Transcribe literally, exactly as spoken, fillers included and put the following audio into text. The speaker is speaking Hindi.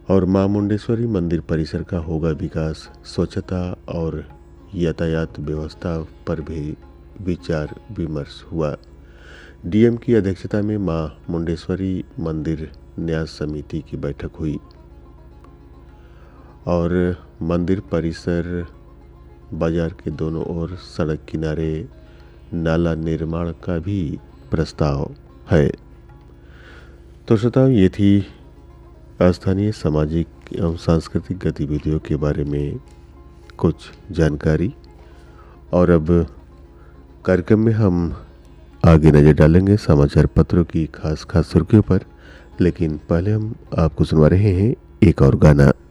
और मां मुंडेश्वरी मंदिर परिसर का होगा विकास। स्वच्छता और यातायात व्यवस्था पर भी विचार विमर्श हुआ। डीएम की अध्यक्षता में मां मुंडेश्वरी मंदिर न्यास समिति की बैठक हुई और मंदिर परिसर, बाजार के दोनों ओर सड़क किनारे नाला निर्माण का भी प्रस्ताव है। तो श्रोताओ, ये थी स्थानीय सामाजिक एवं सांस्कृतिक गतिविधियों के बारे में कुछ जानकारी। और अब कार्यक्रम में हम आगे नज़र डालेंगे समाचार पत्रों की खास खास सुर्खियों पर, लेकिन पहले हम आपको सुनवा रहे हैं एक और गाना।